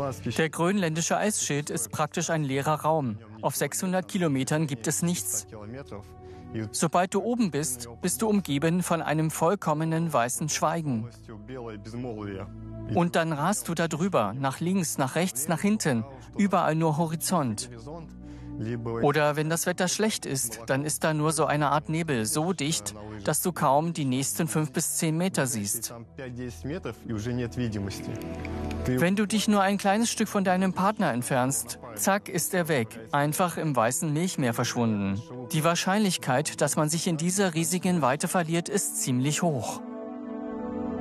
Der grönländische Eisschild ist praktisch ein leerer Raum. Auf 600 Kilometern gibt es nichts. Sobald du oben bist, bist du umgeben von einem vollkommenen weißen Schweigen. Und dann rast du da drüber, nach links, nach rechts, nach hinten, überall nur Horizont. Oder wenn das Wetter schlecht ist, dann ist da nur so eine Art Nebel, so dicht, dass du kaum die nächsten 5 bis 10 Meter siehst. Wenn du dich nur ein kleines Stück von deinem Partner entfernst, zack, ist er weg, einfach im weißen Milchmeer verschwunden. Die Wahrscheinlichkeit, dass man sich in dieser riesigen Weite verliert, ist ziemlich hoch.